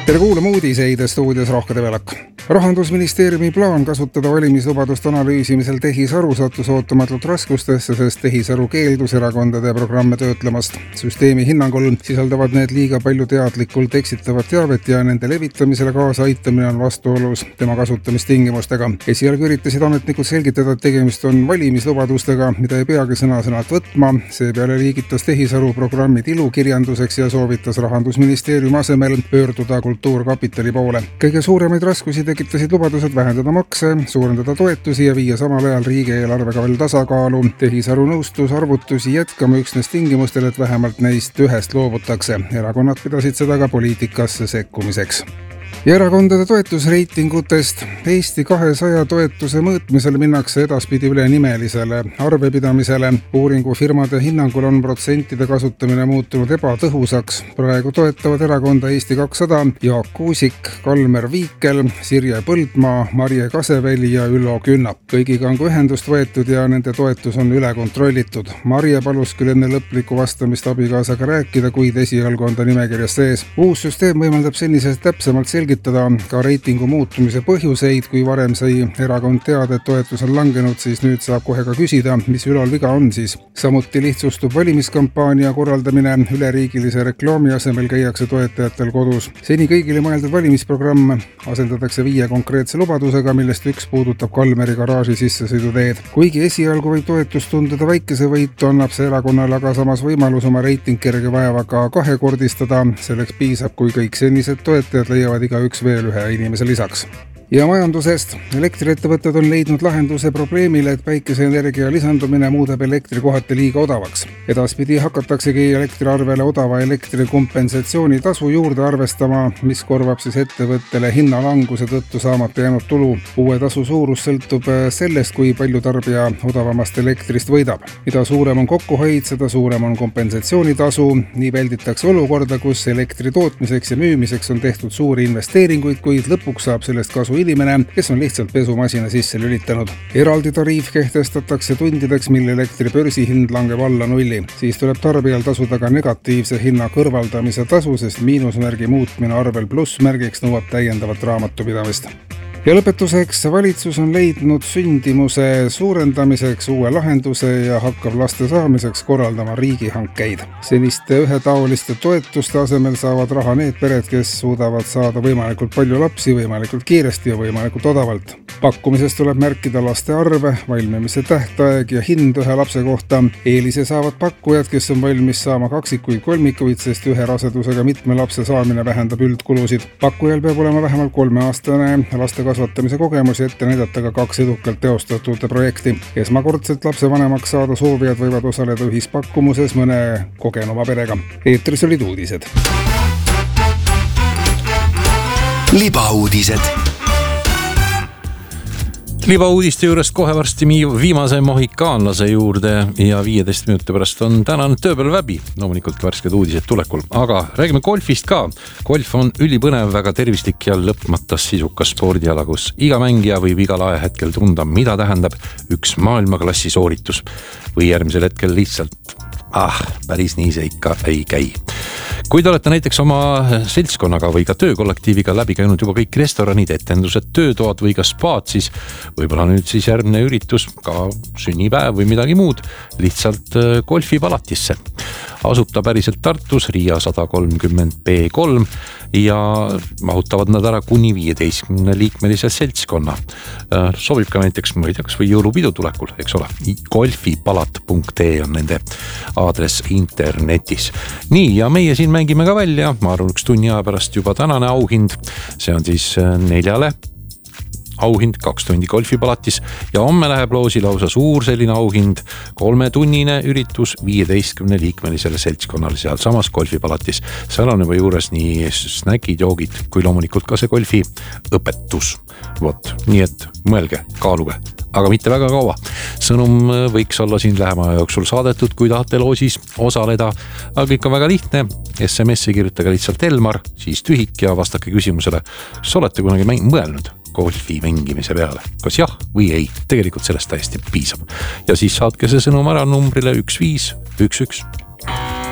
Tere kuulama uudiseid stuudios Rohke Develak. Rahandusministeeriumi plaan kasutada valimislubadust analüüsimisel tehisaru sattus ootamatult raskustesse, sest tehisaru keeldus erakondade programme töötlemast. Süsteemi hinnangul sisaldavad need liiga palju teadlikult eksitavat teavet ja nende levitamisele kaasa aitamine on vastuolus tema kasutamistingimustega. Esialgu üritasid ametnikud selgitada, et tegemist on valimislubadustega, mida ei peagi sõna-sõnalt võtma. Seepeale liigitas tehisaru programmid ilukirjanduseks ja soovitas Rahandusministeeriumi asemel pöörduda kultuurkapitali poole. Kõige suuremaid raskusi tekitasid lubadused vähendada makse, suurendada toetusi ja viia samal ajal riigieelarvega veel tasakaalu. Tehisaru nõustus arvutusi jätkama üksnes tingimustel, et vähemalt neist ühest loovutakse. Erakonnad pidasid seda ka poliitikasse sekkumiseks. Ja erakondade toetusreitingutest Eesti 200 toetuse mõõtmisel minnakse edaspidi üle nimelisele arvepidamisele. Uuringufirmade hinnangul on protsentide kasutamine muutunud ebatõhusaks. Praegu toetavad erakonda Eesti 200 Jaak Kuusik, Kalmer Viikel, Sirje Põldmaa, Marje Kaseväli ja Üllo Künnap. Kõigiga on ühendust võetud ja nende toetus on üle kontrollitud. Marje palus küll enne lõplikku vastamist abikaasaga rääkida, kuid esialgu on ta nimekirjas sees. Uus süsteem võimaldab senisest täpsemalt selgitada ka reitingu muutumise põhjuseid. Kui varem sai erakond teada, et toetus on langenud, siis nüüd saab kohe ka küsida, mis ülal viga on siis. Samuti lihtsustub valimiskampaania korraldamine. Üleriigilise reklaami asemel käiakse toetajatel kodus. Seni kõigile mõeldud valimisprogramm asendatakse 5 konkreetse lubadusega, millest üks puudutab Kalmeri garaaži sissesõiduteed. Kuigi esialgu võib toetus tunduda väikese võitu, annab see erakonnale aga samas võimalus oma reiting kerge vaevaga kahekordistada. Selleks piisab, kui kõik senised toetajad leiavad igaüks veel ühe inimese lisaks. Ja majandusest. Elektriettevõtted on leidnud lahenduse probleemile, et päikeseenergia lisandumine muudab elektri kohati liiga odavaks. Edaspidi hakataksegi elektriarvele odava elektri kompensatsioonitasu juurde arvestama, mis korvab siis ettevõttele hinnalanguse tõttu saamata jäänud tulu. Uue tasu suurus sõltub sellest, kui palju tarbija odavamast elektrist võidab. Mida suurem on kokkuhoid, seda suurem on kompensatsioonitasu. Nii välditakse olukorda, kus elektri tootmiseks ja müümiseks on tehtud suuri investeeringuid, kuid lõpuks saab sellest kasu inimene, kes on lihtsalt pesumasina sisse lülitanud. Eraldi tariif kehtestatakse tundideks, mil elektri börsihind langeb alla 0. Siis tuleb tarbijal tasuda ka negatiivse hinna kõrvaldamise tasu, sest miinusmärgi muutmine arvel plussmärgiks nõuab täiendavat raamatupidamist. Ja lõpetuseks, valitsus on leidnud sündimuse suurendamiseks uue lahenduse ja hakkab laste saamiseks korraldama riigihankeid. Seniste ühetaoliste toetuste asemel saavad raha need pered, kes suudavad saada võimalikult palju lapsi võimalikult kiiresti ja võimalikult odavalt. Pakkumisest tuleb märkida laste arve, valmimise tähtaeg ja hind ühe lapse kohta. Eelise saavad pakkujad, kes on valmis saama kaksikuid kolmikuid, sest ühe rasedusega mitme lapse saamine vähendab üldkulusid. Pakkujal peab olema vähemalt 3-aastane laste kasvatamise kogemusi, ette näidata ka 2 edukalt teostatud projekti. Esmakordselt lapsevanemaks saada soovijad võivad osaleda ühispakkumuses mõne kogenuma perega. Eetris olid uudised. Libauudised. Libauudiste juurest kohe varsti viimase mohikaanlase juurde ja 15 minuti pärast on tänane tööpäev läbi. Loomulikult värsked uudised tulekul, aga räägime golfist ka. Golf on ülipõnev, väga tervislik ja lõpmatas sisukas spordiala, kus iga mängija võib igal ajahetkel tunda, mida tähendab üks maailmaklassi sooritus või järgmisel hetkel lihtsalt päris nii see ikka ei käi. Kui te olete näiteks oma seltskonnaga või ka töökollektiiviga läbi käinud juba kõik restoranid, etendused, töötoad või ka spaad, siis võib-olla nüüd siis järgmine üritus, ka sünnipäev või midagi muud, lihtsalt golfipalatisse. Asub ta päriselt Tartus, Riia 130 B3 ja mahutavad nad ära kuni 15-liikmelise seltskonna. Sobib ka näiteks, ma ei tea, kas või jõulupidu tulekul, eks ole. golfipalat.ee on nende aadress internetis. Nii, ja meie siin mängime ka välja, ma arvan, 1 tunni aja pärast juba tänane auhind. See on siis 4 auhind 2 tundi golfipalatis ja homme läheb loosi lausa suur selline auhind, 3-tunnine üritus 15-liikmelisele seltskonnale seal samas golfipalatis. Seal on juba juures nii snäkid, joogid kui loomulikult ka see golfi õpetus. Nii et mõelge, kaaluge, aga mitte väga kaua. Sõnum võiks olla siin lähema jooksul saadetud, kui tahate loosis osaleda, aga kõik on väga lihtne. SMS-i kirjutage lihtsalt Elmar, siis tühik ja vastake küsimusele, kas olete kunagi mõelnud golfi mängimise peale. Kas jah või ei, tegelikult sellest täiesti piisab. Ja siis saatke see sõnum ära numbrile 1511.